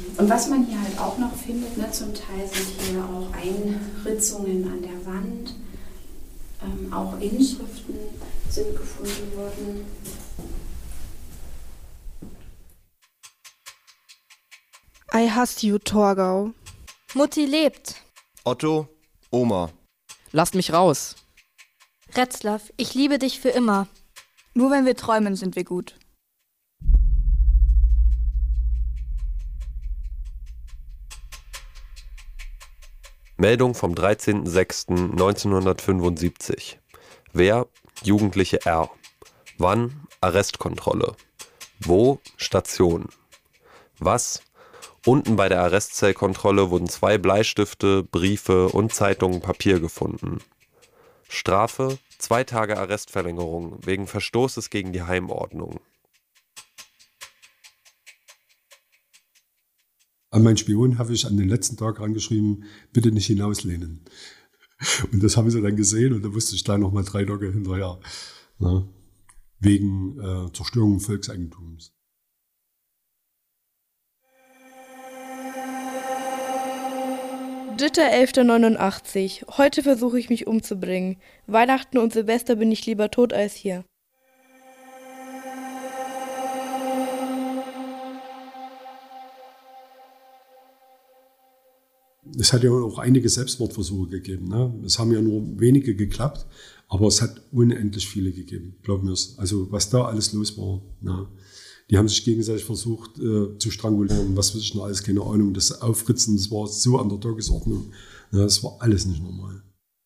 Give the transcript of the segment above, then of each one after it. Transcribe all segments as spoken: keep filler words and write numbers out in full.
Und was man hier halt auch noch findet, ne, zum Teil sind hier auch Einritzungen an der Wand, ähm, auch Inschriften sind gefunden worden. I hasse you, Torgau. Mutti lebt. Otto, Oma. Lasst mich raus. Retzlaff, ich liebe dich für immer. Nur wenn wir träumen, sind wir gut. Meldung vom dreizehnten sechsten neunzehnhundertfünfundsiebzig. Wer? Jugendliche R. Wann? Arrestkontrolle. Wo? Station. Was? Unten bei der Arrestzellkontrolle wurden zwei Bleistifte, Briefe und Zeitungen Papier gefunden. Strafe: zwei Tage Arrestverlängerung wegen Verstoßes gegen die Heimordnung. An meinen Spion habe ich an den letzten Tag rangeschrieben, bitte nicht hinauslehnen. Und das haben sie dann gesehen und da wusste ich gleich nochmal drei Tage hinterher. Ne? Wegen äh, Zerstörung Volkseigentums. dritter elfter neunundachtzig. Heute versuche ich mich umzubringen. Weihnachten und Silvester bin ich lieber tot als hier. Es hat ja auch einige Selbstmordversuche gegeben. Ne? Es haben ja nur wenige geklappt, aber es hat unendlich viele gegeben, glaub mir's. Also was da alles los war. Ne? Die haben sich gegenseitig versucht äh, zu strangulieren, was weiß ich noch alles, keine Ahnung. Das Aufritzen, das war so an der Tagesordnung. Ne? Das war alles nicht normal.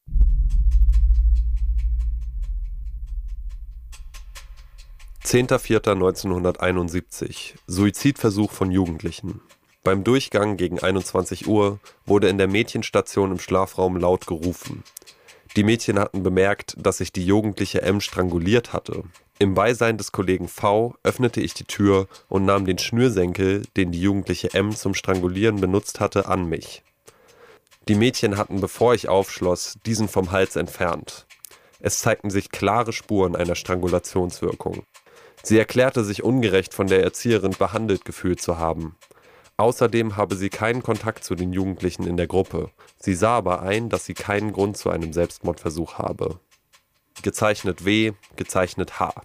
zehnter vierter neunzehnhunderteinundsiebzig. Suizidversuch von Jugendlichen. Beim Durchgang gegen einundzwanzig Uhr wurde in der Mädchenstation im Schlafraum laut gerufen. Die Mädchen hatten bemerkt, dass sich die jugendliche M stranguliert hatte. Im Beisein des Kollegen V öffnete ich die Tür und nahm den Schnürsenkel, den die jugendliche M zum Strangulieren benutzt hatte, an mich. Die Mädchen hatten, bevor ich aufschloss, diesen vom Hals entfernt. Es zeigten sich klare Spuren einer Strangulationswirkung. Sie erklärte sich ungerecht von der Erzieherin behandelt gefühlt zu haben. Außerdem habe sie keinen Kontakt zu den Jugendlichen in der Gruppe. Sie sah aber ein, dass sie keinen Grund zu einem Selbstmordversuch habe. Gezeichnet W, gezeichnet H.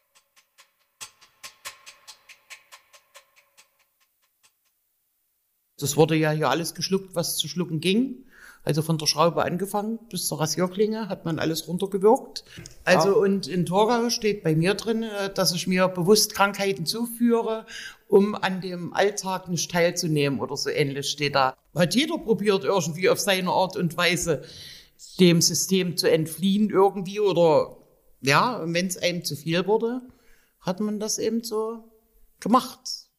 Das wurde ja hier alles geschluckt, was zu schlucken ging. Also von der Schraube angefangen bis zur Rasierklinge hat man alles runtergewirkt. Also ja. Und in Torgau steht bei mir drin, dass ich mir bewusst Krankheiten zuführe, um an dem Alltag nicht teilzunehmen oder so ähnlich steht da. Hat jeder probiert irgendwie auf seine Art und Weise dem System zu entfliehen irgendwie oder ja, wenn es einem zu viel wurde, hat man das eben so gemacht.